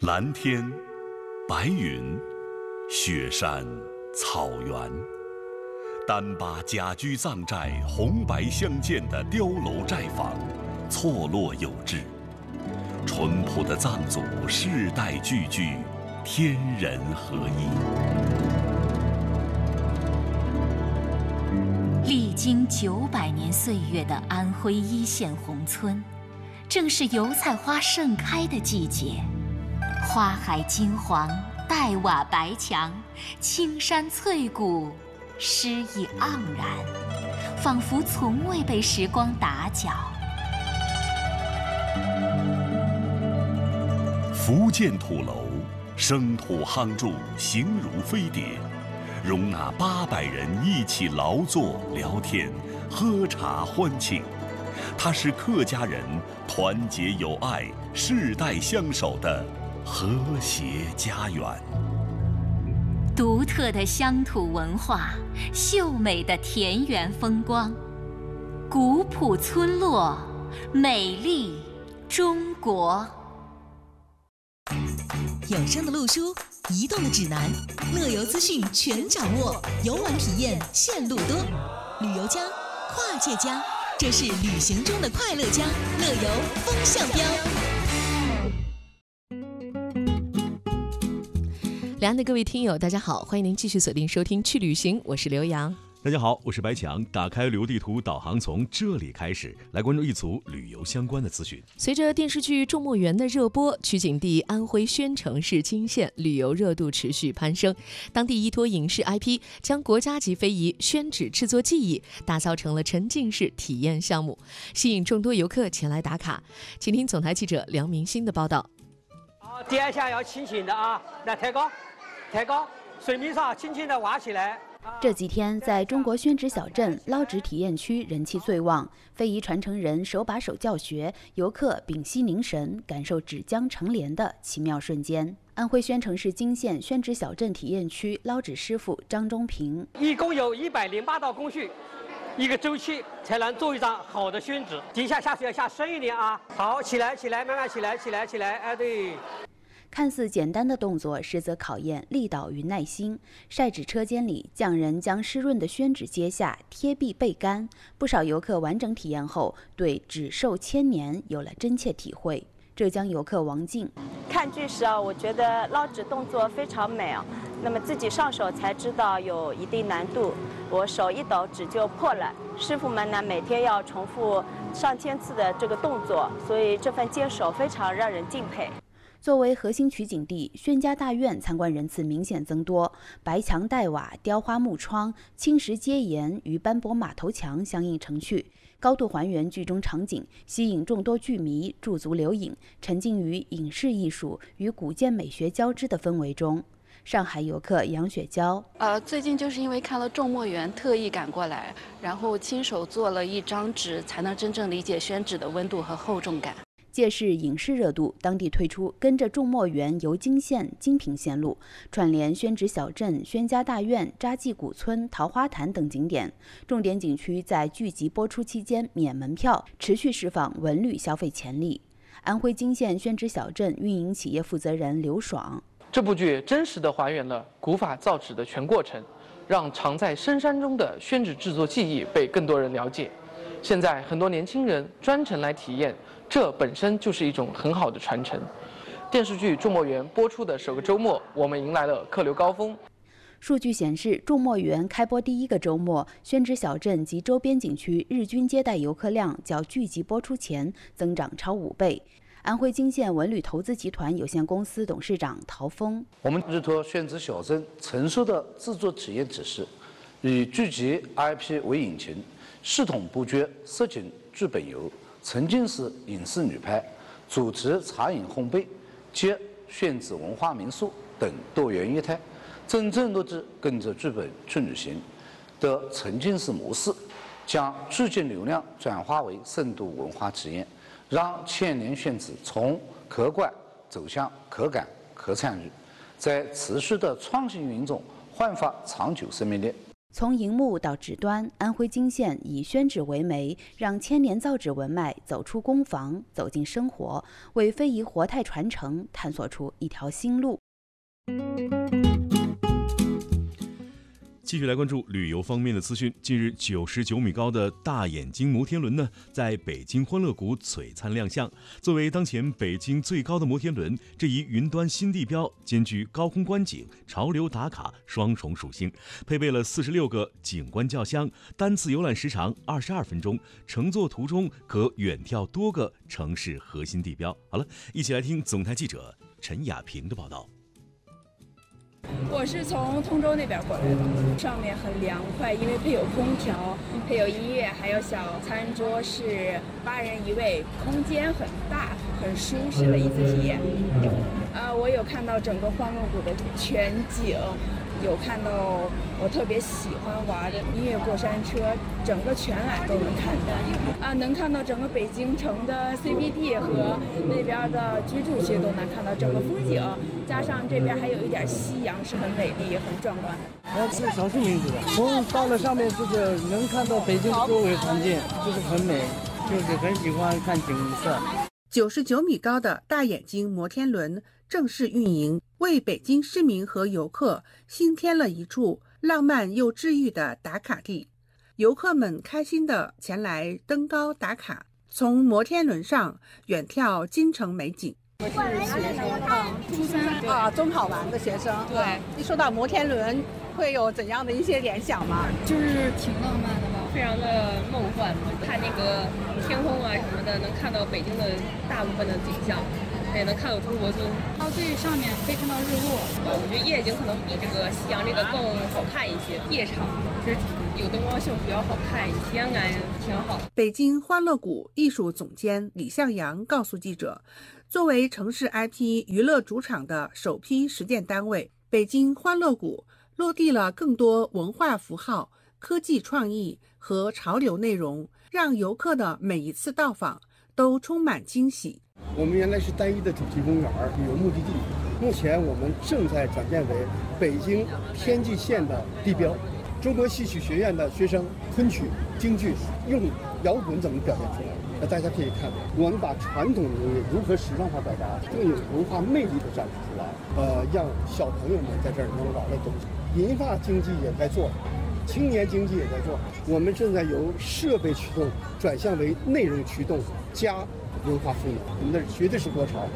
蓝天、白云、雪山、草原，单把甲居藏寨红白相间的碉楼寨房，错落有致。淳朴的藏族世代聚居，天人合一。 历经900年岁月的安徽一线宏村，正是油菜花盛开的季节。花海金黄，黛瓦白墙，青山翠谷，诗意盎然，仿佛从未被时光打搅。 福建土楼，生土夯筑，形如飞碟，容纳800人一起劳作、聊天、喝茶欢庆。它是客家人团结友爱、世代相守的和谐家园。 独特的乡土文化，秀美的田园风光，古朴村落，美丽中国。 有声的路书，移动的指南，乐游资讯全掌握，游玩体验线路多。旅游家，跨界家，这是旅行中的快乐家，乐游风向标。 两岸的各位听友，大家好，欢迎您继续锁定收听去旅行，我是刘洋。 大家好，我是白强。打开旅游地图，导航从这里开始，来关注一组旅游相关的资讯。 随着电视剧《众墨园》的热播，取景地安徽宣城市金县旅游热度持续攀升。当地依托影视 IP， 将国家级非遗宣纸制作技艺打造成了沉浸式体验项目，吸引众多游客前来打卡。请听总台记者梁明星的报道。 好，第二下要轻轻的啊，来抬高，抬高，水面上轻轻的挖起来。 这几天，在中国宣纸小镇捞纸体验区人气最旺，非遗传承人手把手教学，游客屏息凝神，感受纸浆成帘的奇妙瞬间。安徽宣城市金县宣纸小镇体验区捞纸师傅张忠平， 一共有108道工序，一个周期才能做一张好的宣纸。底下下水要下深一点啊！好，起来，起来，慢慢起来，起来，起来，哎，对。 看似简单的动作，实则考验力道与耐心。晒纸车间里，匠人将湿润的宣纸揭下，贴壁焙干。不少游客完整体验后，对纸寿千年有了真切体会。浙江游客王静， 看剧时啊，我觉得捞纸动作非常美啊，那么自己上手才知道有一定难度。我手一抖，纸就破了。师傅们呢，每天要重复上千次的这个动作，所以这份坚守非常让人敬佩。 作为核心取景地，宣家大院参观人次明显增多，白墙黛瓦、雕花木窗、青石阶檐与斑驳马头墙相映成趣，高度还原剧中场景，吸引众多剧迷驻足留影，沉浸于影视艺术与古建美学交织的氛围中。上海游客杨雪娇， 最近就是因为看了《众墨园》，特意赶过来，然后亲手做了一张纸，才能真正理解宣纸的温度和厚重感。 借势影视热度，当地推出跟着众墨园游金县、金平线路，串联宣纸小镇、宣家大院、扎记古村、桃花潭等景点。重点景区在剧集播出期间免门票，持续释放文旅消费潜力。安徽金县宣纸小镇运营企业负责人刘爽， 这部剧真实地还原了古法造纸的全过程，让藏在深山中的宣纸制作技艺被更多人了解。现在很多年轻人专程来体验，这本身就是一种很好的传承。电视剧《众墨园》播出的首个周末，我们迎来了客流高峰。 数据显示，众墨园开播第一个周末，宣纸小镇及周边景区日均接待游客量较剧集播出前增长超5倍。安徽金县文旅投资集团有限公司董事长陶峰， 我们依托宣纸小镇成熟的制作体验指示，以剧集 IP 为引擎，系统布局实景剧本游、沉浸式影视旅拍、主题茶饮烘焙及宣纸文化民宿等多元业态，真正落地跟着剧本去旅行的沉浸式模式，将剧集流量转化为深度文化体验，让千年宣纸从可观走向可感可参与，在持续的创新运营中焕发长久生命力。 从荧幕到纸端，安徽泾县以宣纸为媒，让千年造纸文脉走出工坊，走进生活，为非遗活态传承探索出一条新路。 继续来关注旅游方面的资讯。近日，99米高的大眼睛摩天轮呢，在北京欢乐谷璀璨亮相。作为当前北京最高的摩天轮，这一云端新地标兼具高空观景、潮流打卡双重属性，配备了46个景观轿厢，单次游览时长22分钟，乘坐途中可远眺多个城市核心地标。好了，一起来听总台记者陈雅萍的报道。 我是从通州那边过来的，上面很凉快，因为配有空调，配有音乐，还有小餐桌，是8人一位，空间很大，很舒适的一次体验。我有看到整个欢乐谷的全景，有看到我特别喜欢玩的音乐过山车，整个全览都能看到。能看到整个北京城的 CBD 和那边的居住区都能看到整个风景，加上这边还有一点夕阳，是很美丽、很壮观。 是少数民族的，从到了上面就是能看到北京周围环境，就是很美，就是很喜欢看景色。 99米高的大眼睛摩天轮正式运营，为北京市民和游客新添了一处浪漫又治愈的打卡地。游客们开心地前来登高打卡，从摩天轮上远眺京城美景。 我是学生，初三中考完的学生。对，一说到摩天轮，会有怎样的一些联想吗？ 就是挺浪漫的吧，非常的梦幻。看那个天空啊什么的，能看到北京的大部分的景象，也能看到中国尊。到最上面可以看到日落。我觉得夜景可能比这个夕阳这个更好看一些，夜场就是有灯光秀比较好看，体验感挺好。 北京欢乐谷艺术总监李向阳告诉记者，作为城市 IP 娱乐主场的首批实践单位，北京欢乐谷落地了更多文化符号、科技创意和潮流内容，让游客的每一次到访都充满惊喜。 我们原来是单一的主题公园旅游目的地，目前我们正在转变为北京天际线的地标。中国戏曲学院的学生昆曲、京剧用摇滚怎么表现出来？那大家可以看，我们把传统农业如何时尚化表达，更有文化魅力的展示出来。让小朋友们在这儿能玩的东西。银发经济也在做，青年经济也在做。我们正在由设备驱动转向为内容驱动加文化赋能，我们的绝对是国潮。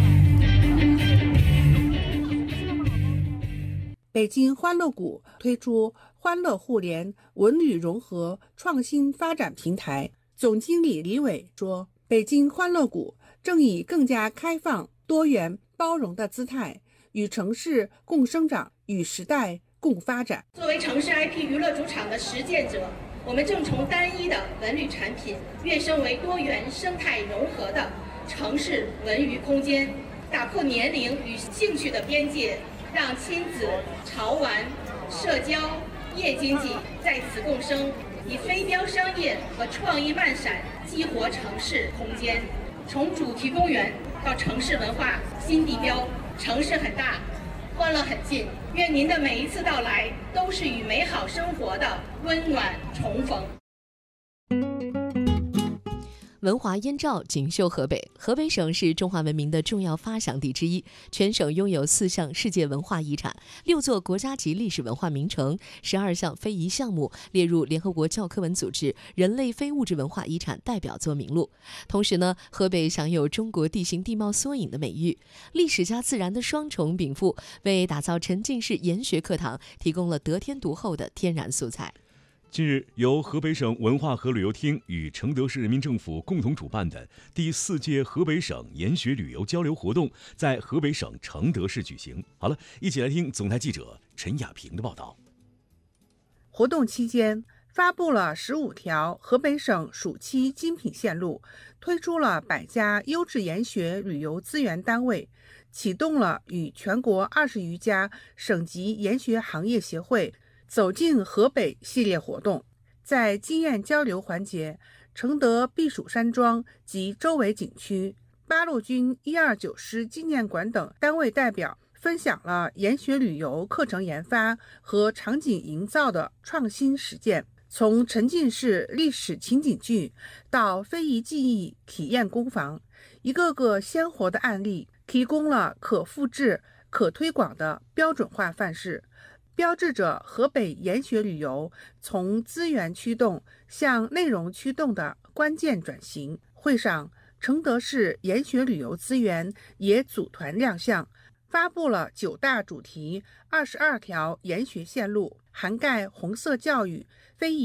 北京欢乐谷推出欢乐互联文旅融合创新发展平台。总经理李伟说，北京欢乐谷正以更加开放、多元、包容的姿态，与城市共生长，与时代共发展。 作为城市 IP 娱乐主场的实践者，我们正从单一的文旅产品跃升为多元生态融合的城市文娱空间，打破年龄与兴趣的边界，让亲子、潮玩、社交、夜经济在此共生，以非标商业和创意漫闪激活城市空间。从主题公园到城市文化新地标，城市很大，欢乐很近。愿您的每一次到来都是与美好生活的温暖重逢。 文华燕赵锦绣河北，河北省是中华文明的重要发祥地之一，全省拥有4项世界文化遗产、6座国家级历史文化名城、12项非遗项目列入联合国教科文组织人类非物质文化遗产代表作名录。同时呢，河北享有中国地形地貌缩影的美誉，历史加自然的双重禀赋，为打造沉浸式研学课堂提供了得天独厚的天然素材。 近日，由河北省文化和旅游厅与承德市人民政府共同主办的第4届河北省研学旅游交流活动在河北省承德市举行。好了，一起来听总台记者陈雅萍的报道。 活动期间，发布了15条河北省暑期精品线路，推出了100家优质研学旅游资源单位，启动了与全国20余家省级研学行业协会走进河北系列活动。在经验交流环节，承德避暑山庄及周围景区、八路军129师纪念馆等单位代表分享了研学旅游课程研发和场景营造的创新实践，从沉浸式历史情景剧到非遗技艺体验工坊，一个个鲜活的案例提供了可复制、可推广的标准化范式，标志着河北研学旅游从资源驱动向内容驱动的关键转型。会上，承德市研学旅游资源也组团亮相，发布了9大主题、22条研学线路，涵盖红色教育、非遗